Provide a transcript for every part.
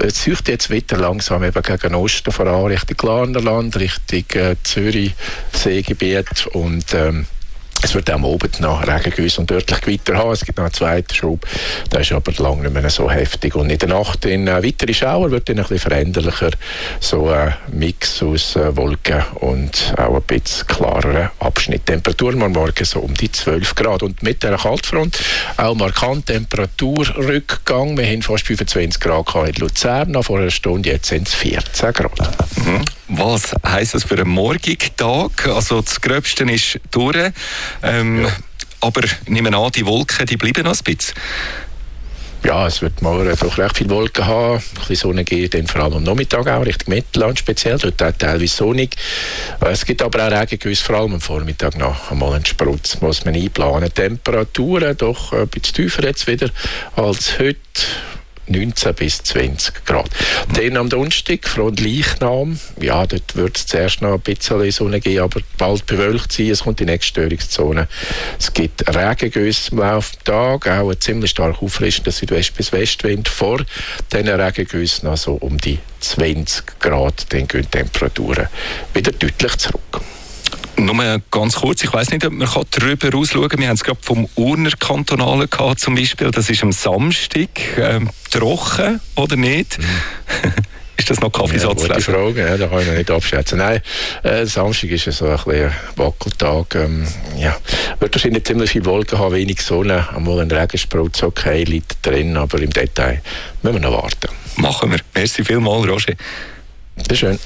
zieht jetzt wieder langsam eben gegen Osten voran, Richtung Glarnerland, Richtung Zürich, Seegebiet und es wird auch am Abend noch Regengüsse und örtlich Gewitter haben. Es gibt noch einen zweiten Schub. Der ist aber lange nicht mehr so heftig. Und in der Nacht in weitere Schauer wird dann ein bisschen veränderlicher. So ein Mix aus Wolken und auch ein bisschen klareren Abschnitt. Temperaturen am Morgen so um die 12 Grad. Und mit dieser Kaltfront auch markant Temperaturrückgang. Wir haben fast 25 Grad in Luzern. Nach vor einer Stunde jetzt sind es 14 Grad. Mhm. Was heisst das für einen morgigen Tag? Also das Gröbste ist durch. Ja. Aber ich nehme an, die Wolken die bleiben noch ein bisschen. Ja, es wird morgen doch recht viele Wolken haben. Ein bisschen Sonne geben, dann vor allem am Nachmittag auch, Richtung Mittelland speziell. Dort auch teilweise sonnig. Es gibt aber auch Regengüsse, vor allem am Vormittag noch einmal einen Sprutz. Muss man einplanen. Temperaturen doch ein bisschen tiefer jetzt wieder als heute. 19 bis 20 Grad. Dann am Donnerstag, Front Leichnam, ja, dort wird es zuerst noch ein bisschen Sonne geben, aber bald bewölkt sein, es kommt die nächste Störungszone. Es gibt Regengüsse im Laufe des Tages, auch ein ziemlich stark auffrischender Südwest- bis Westwind. Vor diesen Regengüssen noch so um die 20 Grad, dann gehen die Temperaturen wieder deutlich zurück. Nur ganz kurz, ich weiss nicht, ob man darüber rausschauen kann. Wir haben es gerade vom Urner Kantonalen gehabt, zum Beispiel. Das ist am Samstag trocken, oder nicht? Ist das noch Kaffeesatz? Ja, gute Frage, ja, da kann ich noch nicht abschätzen. Nein, Samstag ist so ein bisschen ein Wackeltag. Wird wahrscheinlich ziemlich viel Wolken haben, wenig Sonne. Einmal ein Regensprutz, okay, liegt drin, aber im Detail müssen wir noch warten. Machen wir. Merci vielmals, Roger. Sehr schön.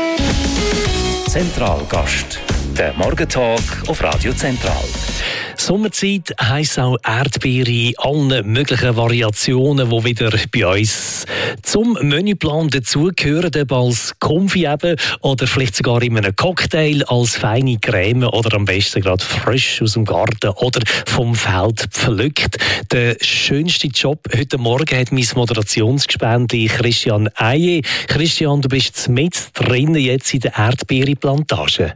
Zentralgast. Der Morgentalk auf Radio Zentral. Sommerzeit heisst auch Erdbeere in allen möglichen Variationen, die wieder bei uns zum Menüplan dazugehören, ob als Konfi eben oder vielleicht sogar in einem Cocktail als feine Creme oder am besten gerade frisch aus dem Garten oder vom Feld pflückt. Der schönste Job heute Morgen hat mein Moderationsgespendli Christian Eije. Christian, du bist mit drinnen jetzt in der Erdbeereplantage.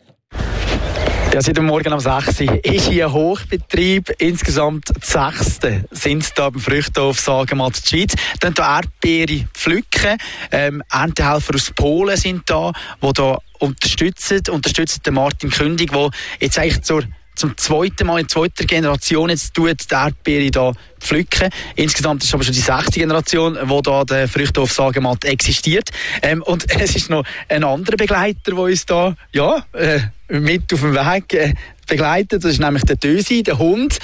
Ja, seit dem Morgen um 6 Uhr ist hier ein Hochbetrieb. Insgesamt 6. sind es hier beim Früchthof Sagenmatt Schweiz. Dann hier Erdbeere pflücken. Erntehelfer aus Polen sind da, die hier unterstützen den Martin Kündig, der jetzt eigentlich zum zweiten Mal in zweiter Generation jetzt tut die Erdbeere da pflücken. Insgesamt ist aber schon die 6. Generation, wo da der Früchthof Sagenmatt existiert. Und es ist noch ein anderer Begleiter, der uns da mit auf dem Weg begleitet. Das ist nämlich der Dösi, der Hund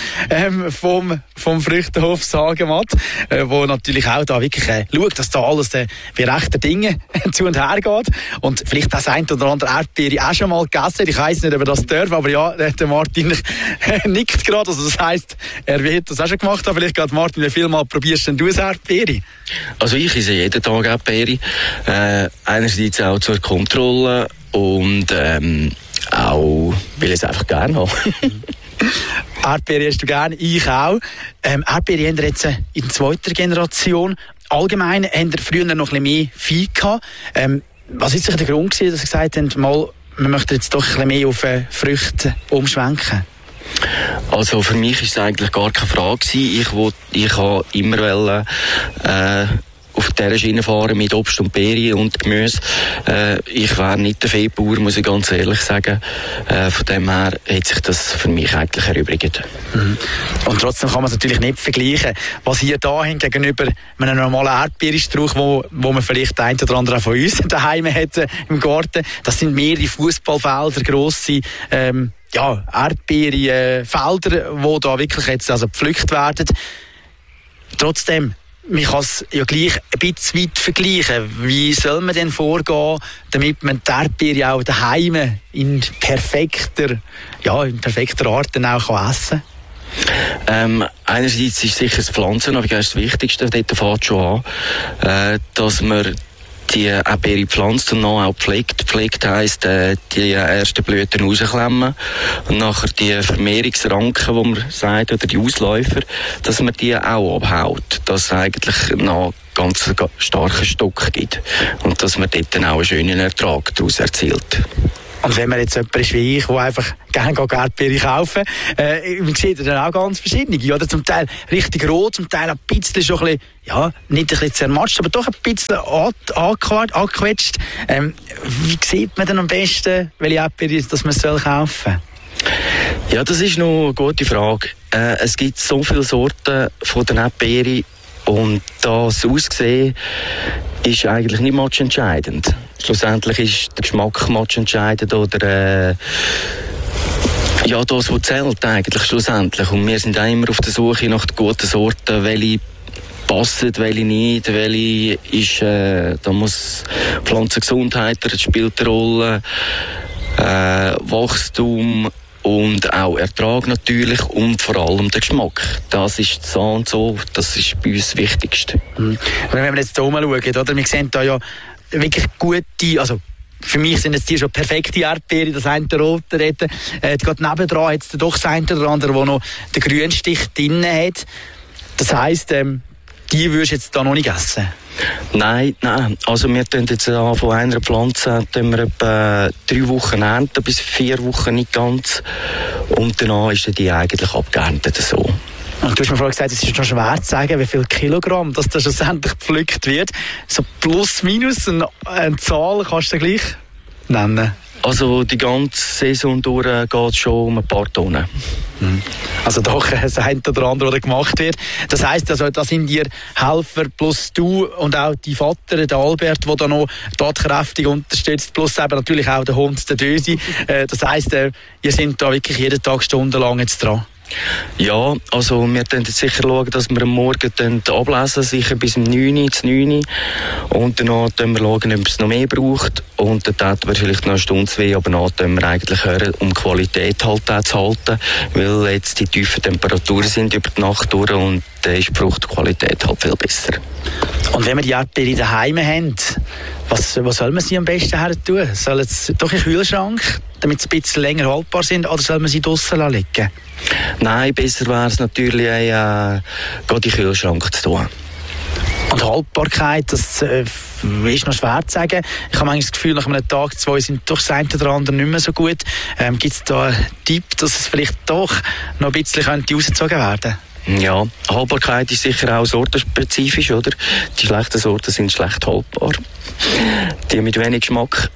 vom Früchthof Sagenmatt, wo natürlich auch da wirklich schaut, dass da alles wie rechter Dinge zu und her geht. Und vielleicht das ein oder andere Erdbeere auch schon mal gegessen. Ich weiss nicht, ob er das darf, aber ja, der Martin nickt gerade. Also das heisst, er wird das auch schon gemacht haben. Vielleicht gerade Martin, wie viel Mal probierst du das Erdbeere? Also ich esse jeden Tag Erdbeere. Einerseits auch zur Kontrolle und auch, weil ich es einfach gerne habe. Erdbeere hast du gerne, ich auch. Erdbeere haben wir jetzt in zweiter Generation. Allgemein haben wir früher noch ein bisschen mehr Vieh gehabt. Was ist der Grund gewesen, dass Sie gesagt haben, wir möchten jetzt doch ein bisschen mehr auf Früchte umschwenken? Also für mich war es eigentlich gar keine Frage. Ich wollte immer auf dieser Schiene fahren mit Obst und Beeren und Gemüse. Ich wäre nicht der Viehbauer, muss ich ganz ehrlich sagen. Von dem her hat sich das für mich eigentlich erübrigt. Mhm. Und trotzdem kann man es natürlich nicht vergleichen. Was hier da haben gegenüber einem normalen Erdbeerenstrauch, wo man vielleicht ein oder andere auch von uns daheim hat im Garten. Das sind mehrere Fußballfelder, grosse Erdbeerenfelder, die da wirklich jetzt also gepflückt werden. Trotzdem, man kann es ja gleich ein bisschen weit vergleichen. Wie soll man denn vorgehen, damit man die Erdbeere auch daheim in perfekter Art dann auch essen kann? Einerseits ist sicher das Pflanzen, aber das ist das Wichtigste, dort fängt schon an, dass man die Erdbeere pflanzt und dann auch pflegt. Pflegt heisst, die ersten Blüten rausklemmen und nachher die Vermehrungsranken, die man sagt, oder die Ausläufer, dass man die auch abhaut. Dass es eigentlich noch ganz starken Stock gibt und dass man dort dann auch einen schönen Ertrag daraus erzielt. Und wenn man jetzt jemand ist wie ich, der einfach gerne Erdbeere kaufen, man sieht dann auch ganz verschiedene, oder? Zum Teil richtig rot, zum Teil ein bisschen schon ein bisschen, ja, nicht ein bisschen zermatscht, aber doch ein bisschen angequetscht. Wie sieht man denn am besten, welche Erdbeere dass man kaufen soll? Ja, das ist noch eine gute Frage. Es gibt so viele Sorten von den Erdbeeren und das Aussehen ist eigentlich nicht matchentscheidend. Schlussendlich ist der Geschmack matchentscheidend oder ja, das, was zählt eigentlich schlussendlich. Und wir sind auch immer auf der Suche nach den guten Sorten, welche passen, welche nicht, welche ist, da muss Pflanzengesundheit, das spielt eine Rolle, Wachstum und auch Ertrag natürlich und vor allem der Geschmack. Das ist so und so, das ist bei uns das Wichtigste. Wenn wir jetzt hier schauen, oder? Wir sehen da ja wirklich gute, also für mich sind jetzt die schon perfekte Erdbeere, das eine rote dort. Gerade nebendran hat es doch das eine oder andere, das noch den Grünstich drin hat. Das heisst, die würdest du jetzt da noch nicht essen? Nein. Also wir tun jetzt von einer Pflanze wir etwa 3 Wochen ernten, bis 4 Wochen nicht ganz. Und danach ist die eigentlich abgeerntet so. Und du hast mir vorhin gesagt, es ist schon schwer zu sagen, wie viel Kilogramm das da schlussendlich gepflückt wird. So plus, minus, eine Zahl kannst du gleich nennen? Also die ganze Saison durch geht es schon um ein paar Tonnen. Also doch das eine oder andere, was gemacht wird. Das heisst, also, da sind ihr Helfer plus du und auch die Vater, der Albert, der da noch tatkräftig unterstützt, plus eben natürlich auch der Hund, der Dösi. Das heisst, ihr seid da wirklich jeden Tag stundenlang jetzt dran. Ja, also wir schauen jetzt sicher, dass wir am Morgen ablesen, sicher bis um 9 Uhr. Und danach schauen wir, ob es noch mehr braucht. Und dann täten wir vielleicht noch eine Stunde, 2, aber danach hören wir eigentlich hören, um die Qualität halt zu halten. Weil jetzt die tiefen Temperaturen sind über die Nacht durch und dann ist die Fruchtqualität halt viel besser. Und wenn wir die Erdbeere daheim haben, was soll man sie am besten her tun? Soll es doch in den Kühlschrank, damit sie ein bisschen länger haltbar sind, oder soll man sie draussen liegen? Nein, besser wäre es natürlich, gerade in den Kühlschrank zu tun. Und Haltbarkeit, das ist noch schwer zu sagen. Ich habe manchmal das Gefühl, nach einem Tag, 2 sind doch das eine oder andere nicht mehr so gut. Gibt es da einen Tipp, dass es vielleicht doch noch ein bisschen rausgezogen werden könnte? Ja, Haltbarkeit ist sicher auch sortenspezifisch, oder? Die schlechten Sorten sind schlecht haltbar. Die mit wenig Geschmack.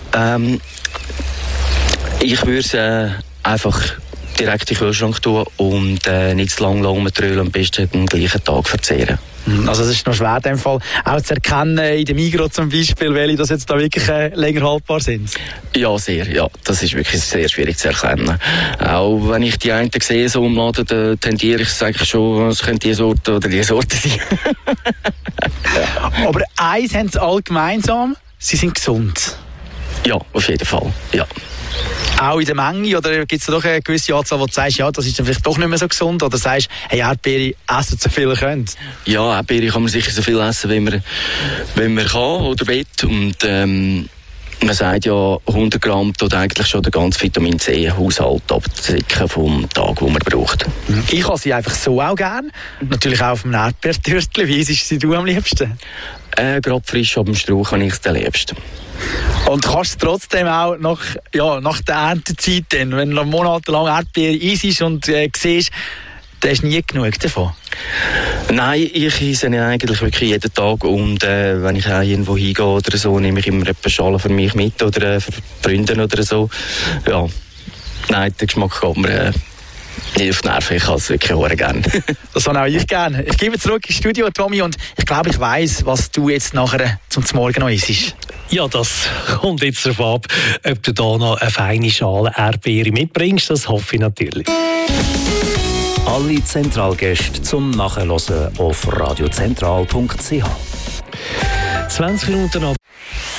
Ich würde es einfach direkt in den Kühlschrank tun und nicht zu lange rumtrölen, am besten am gleichen Tag verzehren. Also es ist noch schwer in dem Fall auch zu erkennen, in dem Migros zum Beispiel, welche das jetzt da wirklich länger haltbar sind? Ja, sehr. Ja, das ist wirklich sehr schwierig zu erkennen. Auch wenn ich die einen sehe, so im Laden, dann tendiere ich eigentlich schon, es könnte die Sorte oder die Sorte sein. Ja. Aber eins haben sie alle gemeinsam, sie sind gesund. Ja, auf jeden Fall, ja. Auch in der Menge, oder gibt es da doch eine gewisse Anzahl, wo du sagst, ja, das ist dann vielleicht doch nicht mehr so gesund, oder sagst, hey, Erdbeere essen so viel könnt? Ja, Erdbeere kann man sicher so viel essen, wenn man kann oder will. Und man sagt ja, 100 Gramm tut eigentlich schon den ganzen Vitamin C-Haushalt abdecken vom Tag, den man braucht. Ich habe sie einfach so auch gern. Natürlich auch auf dem Erdbeertürtchen. Wie isst sie du am liebsten? Gerade frisch ab dem Strauch habe ich es am liebsten. Und kannst du trotzdem auch nach der Erntezeit, wenn du noch monatelang Erdbeere isst und siehst, da hast du nie genug davon? Nein, ich esse eigentlich wirklich jeden Tag und wenn ich auch irgendwo hingehe oder so, nehme ich immer eine Schale für mich mit oder für Freunde oder so. Ja, nein, der Geschmack geht mir nicht auf die Nerven, ich kann es wirklich sehr gerne. Das habe auch ich gerne. Ich gebe zurück ins Studio, Tommy, und ich glaube, ich weiss, was du jetzt nachher zum Morgen noch isst. Ja, das kommt jetzt darauf ab, ob du da noch eine feine Schale Erdbeere mitbringst, das hoffe ich natürlich. Alle Zentralgäste zum Nachhören auf radiozentral.ch. 20 Minuten ab